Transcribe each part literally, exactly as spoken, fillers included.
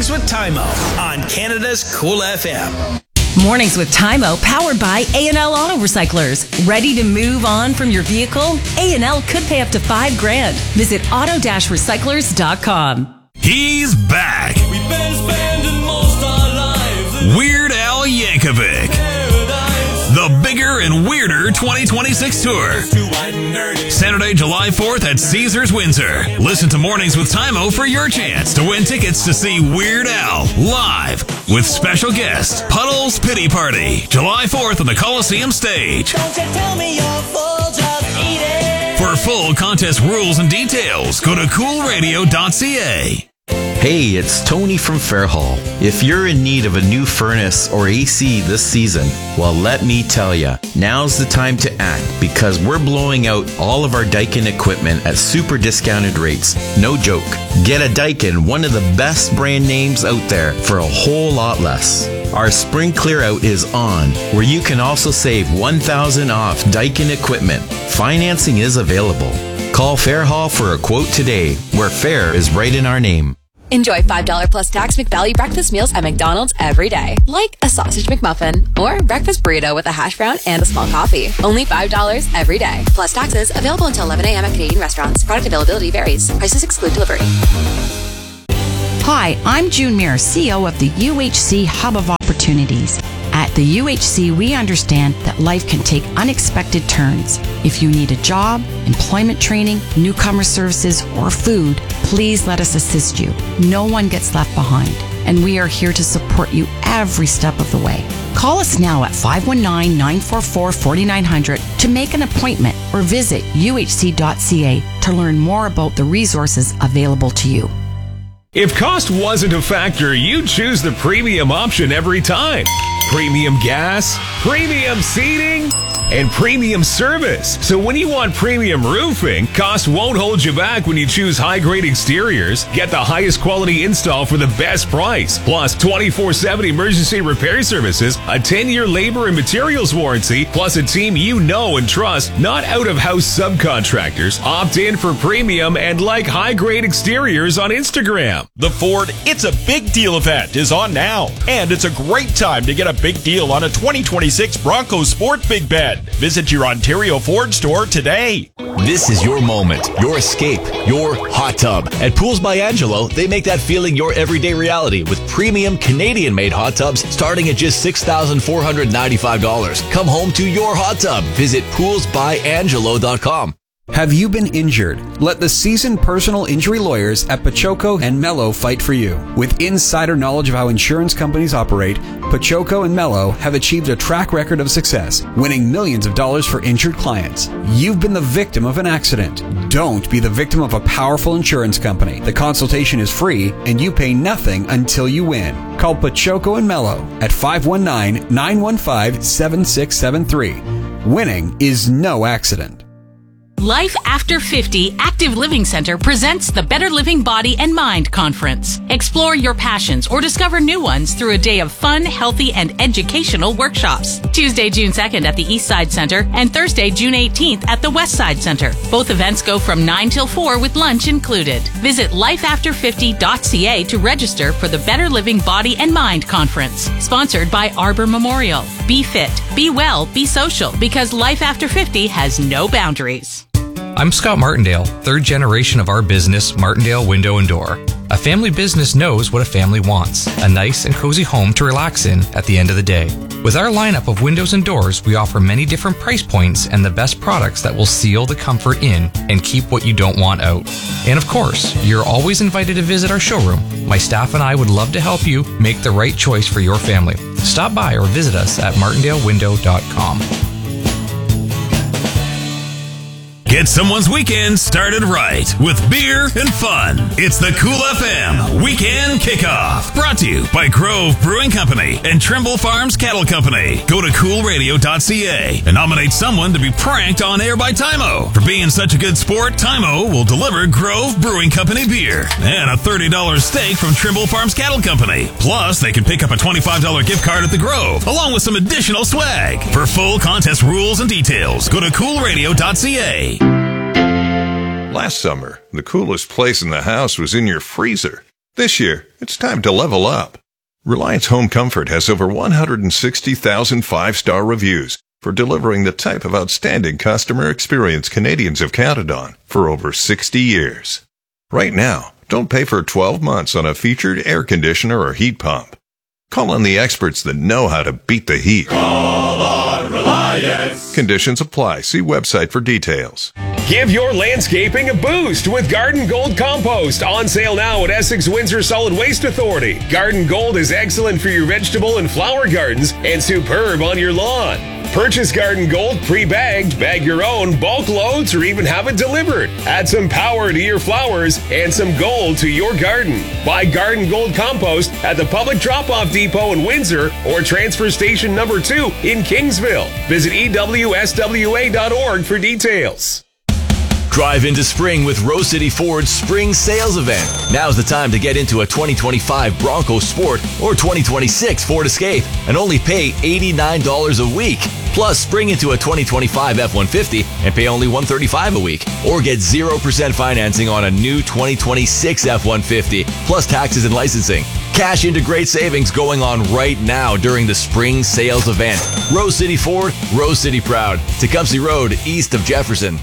Mornings with Tymo on Canada's Cool F M. Mornings with Tymo, powered by A and L Auto Recyclers. Ready to move on from your vehicle? A and L could pay up to five grand. Visit auto dash recyclers dot com. He's back. We've been spending most our lives. Weird Al Yankovic. The Bigger and Weirder twenty twenty-six Tour. Saturday, July fourth at Caesars Windsor. Listen to Mornings with Tymo for your chance to win tickets to see Weird Al live with special guest Puddles Pity Party. July fourth on the Coliseum stage. Don't you tell me you're full, just eat it. For full contest rules and details, go to cool radio dot c a. Hey, it's Tony from Fairhall. If you're in need of a new furnace or A C this season, well, let me tell ya, now's the time to act because we're blowing out all of our Daikin equipment at super discounted rates. No joke. Get a Daikin, one of the best brand names out there, for a whole lot less. Our spring clear out is on, where you can also save one thousand dollars off Daikin equipment. Financing is available. Call Fairhall for a quote today, where fair is right in our name. Enjoy five dollars plus tax McValue breakfast meals at McDonald's every day. Like a sausage McMuffin or breakfast burrito with a hash brown and a small coffee. Only five dollars every day. Plus taxes. Available until eleven a.m. at Canadian restaurants. Product availability varies. Prices exclude delivery. Hi, I'm June Muir, C E O of the U H C Hub of Opportunities. At the U H C, we understand that life can take unexpected turns. If you need a job, employment training, newcomer services, or food, please let us assist you. No one gets left behind, and we are here to support you every step of the way. Call us now at five one nine, nine four four, four nine zero zero to make an appointment or visit u h c dot c a to learn more about the resources available to you. If cost wasn't a factor, you'd choose the premium option every time. Premium gas, premium seating, and premium service. So when you want premium roofing, cost won't hold you back when you choose high-grade exteriors. Get the highest quality install for the best price. Plus twenty-four seven emergency repair services, a ten-year labor and materials warranty, plus a team you know and trust, not out-of-house subcontractors. Opt in for premium and like high-grade exteriors on Instagram. The Ford It's a Big Deal event is on now. And it's a great time to get a big deal on a twenty twenty-six Bronco Sport Big Bed. Visit your Ontario Ford store today. This is your moment, your escape, your hot tub. At Pools by Angelo, they make that feeling your everyday reality with premium Canadian-made hot tubs starting at just six thousand four hundred ninety-five dollars. Come home to your hot tub. Visit pools by angelo dot com. Have you been injured? Let the seasoned personal injury lawyers at Pachoco and Mello fight for you. With insider knowledge of how insurance companies operate, Pachoco and Mello have achieved a track record of success, winning millions of dollars for injured clients. You've been the victim of an accident. Don't be the victim of a powerful insurance company. The consultation is free, and you pay nothing until you win. Call Pachoco and Mello at five one nine, nine one five, seven six seven three. Winning is no accident. Life After fifty Active Living Center presents the Better Living Body and Mind Conference. Explore your passions or discover new ones through a day of fun, healthy, and educational workshops. Tuesday, June second at the East Side Center and Thursday, June eighteenth at the West Side Center. Both events go from nine till four with lunch included. Visit life after fifty dot c a to register for the Better Living Body and Mind Conference. Sponsored by Arbor Memorial. Be fit, be well, be social, because Life After fifty has no boundaries. I'm Scott Martindale, third generation of our business, Martindale Window and Door. A family business knows what a family wants, a nice and cozy home to relax in at the end of the day. With our lineup of windows and doors, we offer many different price points and the best products that will seal the comfort in and keep what you don't want out. And of course, you're always invited to visit our showroom. My staff and I would love to help you make the right choice for your family. Stop by or visit us at martindale window dot com. Get someone's weekend started right with beer and fun. It's the Cool F M Weekend Kickoff. Brought to you by Grove Brewing Company and Trimble Farms Cattle Company. Go to cool radio dot c a and nominate someone to be pranked on air by Tymo. For being such a good sport, Tymo will deliver Grove Brewing Company beer and a thirty dollars steak from Trimble Farms Cattle Company. Plus, they can pick up a twenty-five dollars gift card at the Grove, along with some additional swag. For full contest rules and details, go to cool radio dot c a. Last summer, the coolest place in the house was in your freezer. This year, it's time to level up. Reliance Home Comfort has over one hundred sixty thousand five-star reviews for delivering the type of outstanding customer experience Canadians have counted on for over sixty years. Right now, don't pay for twelve months on a featured air conditioner or heat pump. Call on the experts that know how to beat the heat. Call on Reliance. Conditions apply. See website for details. Give your landscaping a boost with Garden Gold Compost. On sale now at Essex Windsor Solid Waste Authority. Garden Gold is excellent for your vegetable and flower gardens and superb on your lawn. Purchase Garden Gold pre-bagged, bag your own, bulk loads, or even have it delivered. Add some power to your flowers and some gold to your garden. Buy Garden Gold Compost at the public drop-off depot in Windsor or transfer station number two in Kingsville. Visit E W S W A dot org for details. Drive into spring with Rose City Ford's Spring Sales Event. Now's the time to get into a twenty twenty-five Bronco Sport or twenty twenty-six Ford Escape and only pay eighty-nine dollars a week. Plus, spring into a twenty twenty-five F one fifty and pay only one hundred thirty-five dollars a week. Or get zero percent financing on a new twenty twenty-six F one fifty, plus taxes and licensing. Cash into great savings going on right now during the Spring Sales Event. Rose City Ford, Rose City proud. Tecumseh Road, east of Jefferson.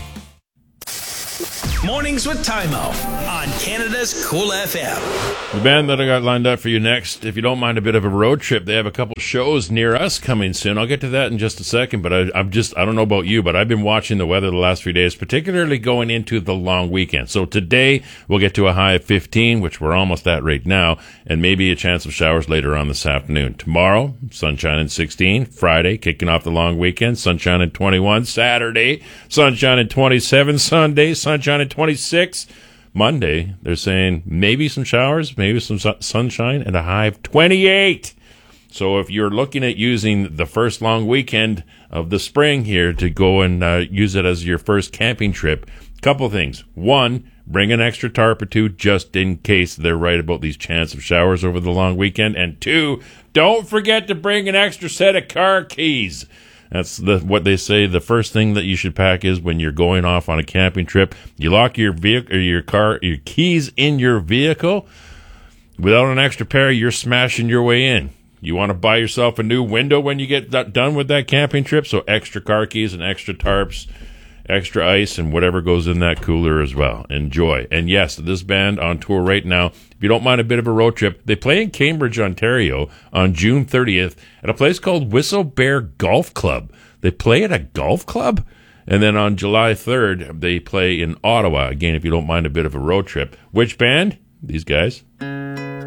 Mornings with Timo on Canada's Cool F M. The band that I got lined up for you next, if you don't mind a bit of a road trip, they have a couple shows near us coming soon. I'll get to that in just a second, but I, I'm just, I don't know about you, but I've been watching the weather the last few days, particularly going into the long weekend. So today we'll get to a high of fifteen, which we're almost at right now, and maybe a chance of showers later on this afternoon. Tomorrow, sunshine and sixteen. Friday, kicking off the long weekend, sunshine and twenty-one. Saturday, sunshine and twenty-seven. Sunday, sunshine and twenty-six. Monday, they're saying maybe some showers, maybe some su- sunshine, and a high of twenty-eight. So if you're looking at using the first long weekend of the spring here to go and uh, use it as your first camping trip, couple things. One, bring an extra tarp or two just in case they're right about these chance of showers over the long weekend. And two, don't forget to bring an extra set of car keys. That's the, what they say. The first thing that you should pack is when you're going off on a camping trip, you lock your vehicle or your car, your keys in your vehicle. Without an extra pair, you're smashing your way in. You want to buy yourself a new window when you get that done with that camping trip. So extra car keys and extra tarps, extra ice, and whatever goes in that cooler as well. Enjoy. And yes, this band on tour right now, if you don't mind a bit of a road trip, they play in Cambridge, Ontario on June thirtieth at a place called Whistle Bear Golf Club. They play at a golf club? And then on July third, they play in Ottawa. Again, if you don't mind a bit of a road trip. Which band? These guys.